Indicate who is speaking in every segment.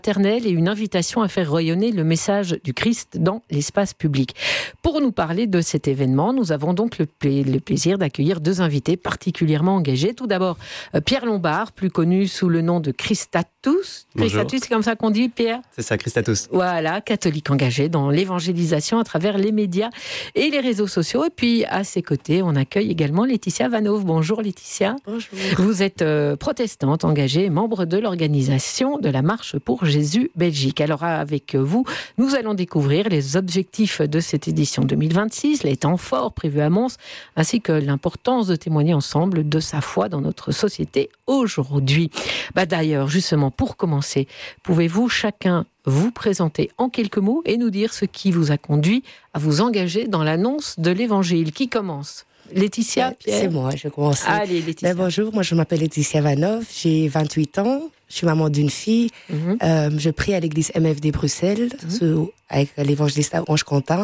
Speaker 1: et une invitation à faire rayonner le message du Christ dans l'espace public. Pour nous parler de cet événement, nous avons donc le plaisir d'accueillir deux invités particulièrement engagés. Tout d'abord, Pierre Lombard, plus connu sous le nom de Christatus.
Speaker 2: Bonjour.
Speaker 1: Christatus, c'est comme ça qu'on dit, Pierre ?
Speaker 2: C'est ça, Christatus.
Speaker 1: Voilà, catholique engagé dans l'évangélisation à travers les médias et les réseaux sociaux. Et puis, à ses côtés, on accueille également Laetitia Vanhoove. Bonjour Laetitia.
Speaker 3: Bonjour.
Speaker 1: Vous êtes protestante engagée, membre de l'organisation de la Marche pour Jésus Belgique. Alors avec vous, nous allons découvrir les objectifs de cette édition 2026, les temps forts prévus à Mons, ainsi que l'importance de témoigner ensemble de sa foi dans notre société aujourd'hui. D'ailleurs, justement, pour commencer, pouvez-vous chacun vous présenter en quelques mots et nous dire ce qui vous a conduit à vous engager dans l'annonce de l'Évangile. Qui commence ? Laetitia, Pierre ?
Speaker 3: C'est moi, je commence.
Speaker 1: Allez, Laetitia.
Speaker 3: Bonjour, moi je m'appelle Laetitia Vanhoove, j'ai 28 ans, je suis maman d'une fille, je prie à l'église MFD Bruxelles, avec l'évangéliste Ange Quentin.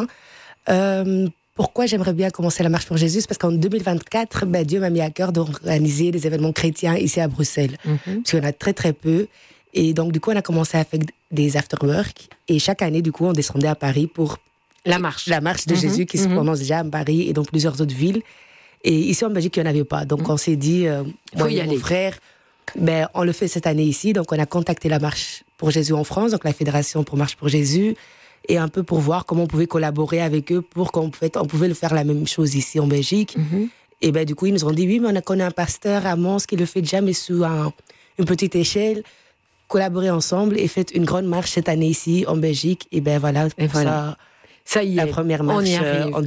Speaker 3: Pourquoi j'aimerais bien commencer la marche pour Jésus ? Parce qu'en 2024, Dieu m'a mis à cœur d'organiser des événements chrétiens ici à Bruxelles, parce qu'il y en a très très peu. Et donc du coup, on a commencé à faire des after-work, et chaque année, du coup, on descendait à Paris pour la marche de Jésus qui se prononce déjà à Paris et dans plusieurs autres villes. Et ici en Belgique, il n'y en avait pas. Donc on s'est dit, moi et mon frère, on le fait cette année ici. Donc on a contacté la Marche pour Jésus en France, donc la Fédération pour Marche pour Jésus, et un peu pour voir comment on pouvait collaborer avec eux pour qu'on pouvait le faire la même chose ici en Belgique. Et du coup, ils nous ont dit, oui, mais on connaît un pasteur à Mons qui le fait déjà, mais sous une petite échelle. Collaborez ensemble et faites une grande marche cette année ici en Belgique. Et voilà.
Speaker 1: Ça y est,
Speaker 3: la première marche en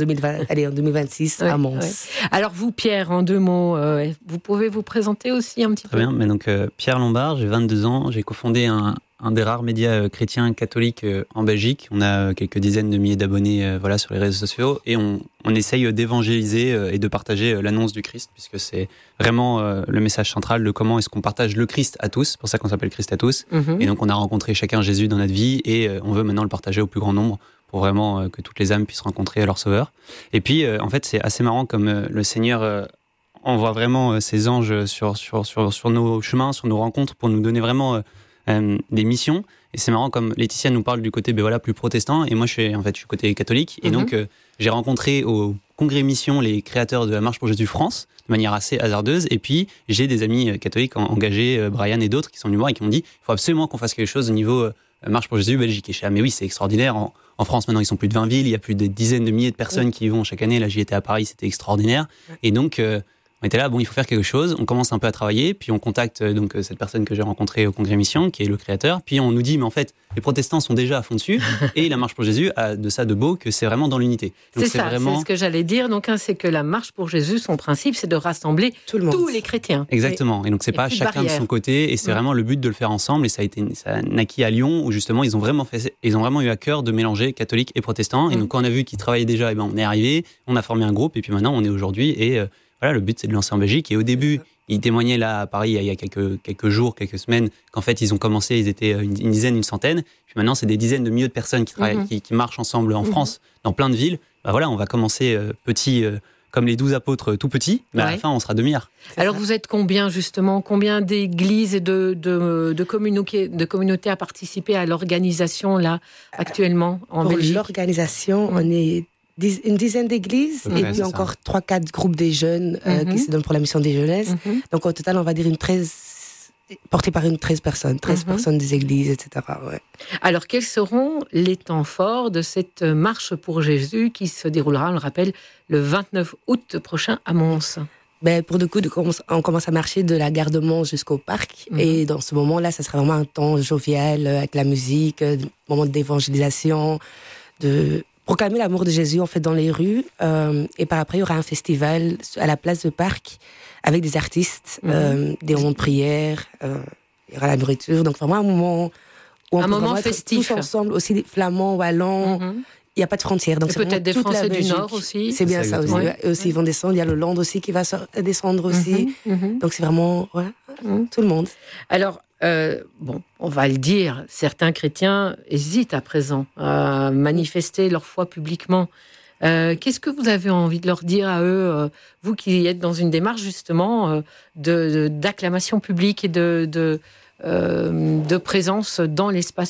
Speaker 3: 2026 à Mons.
Speaker 1: Ouais. Alors vous, Pierre, en deux mots, vous pouvez vous présenter aussi un petit peu ?
Speaker 2: Très bien, mais donc Pierre Lombard, j'ai 22 ans, j'ai cofondé un des rares médias chrétiens catholiques en Belgique. On a quelques dizaines de milliers d'abonnés sur les réseaux sociaux et on essaye d'évangéliser et de partager l'annonce du Christ, puisque c'est vraiment le message central de comment est-ce qu'on partage le Christ à tous. C'est pour ça qu'on s'appelle Christatus. Et donc on a rencontré chacun Jésus dans notre vie et on veut maintenant le partager au plus grand nombre, pour vraiment que toutes les âmes puissent rencontrer leur Sauveur. Et puis, en fait, c'est assez marrant comme le Seigneur envoie vraiment ses anges sur nos chemins, sur nos rencontres, pour nous donner vraiment des missions. Et c'est marrant comme Laetitia nous parle du côté plus protestant, et moi je suis côté catholique. Et donc, j'ai rencontré au Congrès Mission les créateurs de la Marche pour Jésus France, de manière assez hasardeuse. Et puis, j'ai des amis catholiques engagés, Brian et d'autres, qui sont venus me voir et qui m'ont dit il faut absolument qu'on fasse quelque chose au niveau Marche pour Jésus Belgique. Et je suis mais oui, c'est extraordinaire. En France, maintenant, ils sont plus de 20 villes. Il y a plus de dizaines de milliers de personnes qui y vont chaque année. Là, j'y étais à Paris, c'était extraordinaire. Et donc, on était là, il faut faire quelque chose. On commence un peu à travailler. Puis, on contacte donc cette personne que j'ai rencontrée au Congrès Mission, qui est le créateur. Puis, on nous dit, mais en fait, les protestants sont déjà à fond dessus. Et la Marche pour Jésus a de ça de beau que c'est vraiment dans l'unité. Donc,
Speaker 1: c'est ce que j'allais dire. Donc, c'est que la Marche pour Jésus, son principe, c'est de rassembler tous les chrétiens.
Speaker 2: Exactement. Et donc, c'est pas chacun de son côté. Et c'est vraiment le but de le faire ensemble. Et ça a naquit à Lyon, où justement, ils ont vraiment eu à cœur de mélanger catholiques et protestants. Et donc, quand on a vu qu'ils travaillaient déjà, on est arrivé, on a formé un groupe. Et puis maintenant, on est aujourd'hui. Et le but, c'est de lancer en Belgique. Et au début, ils témoignaient là à Paris il y a quelques jours, quelques semaines, qu'en fait, ils ont commencé, ils étaient une dizaine, une centaine. Puis maintenant, c'est des dizaines de milliers de personnes qui travaillent, qui marchent ensemble en France, dans plein de villes. On va commencer petit, comme les 12 apôtres tout petits, mais à la fin, on sera 2 milliards.
Speaker 1: Alors, vous êtes combien, justement ? Combien d'églises et de communautés à participer à l'organisation, là, actuellement, en Belgique ?
Speaker 3: Pour l'organisation, on est une dizaine d'églises et puis encore 3-4 groupes des jeunes qui se donnent pour la mission des jeunesses. Donc au total, on va dire porté par 13 personnes des églises, etc. Ouais.
Speaker 1: Alors quels seront les temps forts de cette marche pour Jésus qui se déroulera, on le rappelle, le 29 août prochain à Mons ?
Speaker 3: Pour le coup, on commence à marcher de la gare de Mons jusqu'au parc. Et dans ce moment-là, ça sera vraiment un temps jovial avec la musique, moment d'évangélisation, de proclamer l'amour de Jésus en fait dans les rues, et par après il y aura un festival à la place de Parc avec des artistes, des moments de prière, il y aura la nourriture, donc vraiment un moment où on peut vraiment
Speaker 1: festif,
Speaker 3: être tous ensemble, aussi des flammands, wallons, il n'y a pas de frontières, donc
Speaker 1: et c'est peut-être des Français du Nord aussi.
Speaker 3: C'est bien ça aussi. Eux aussi ils vont descendre, il y a le Land aussi qui va descendre aussi, donc c'est vraiment tout le monde.
Speaker 1: Alors on va le dire, certains chrétiens hésitent à présent à manifester leur foi publiquement. Qu'est-ce que vous avez envie de leur dire à eux, vous qui êtes dans une démarche justement d'acclamation publique et de présence dans l'espace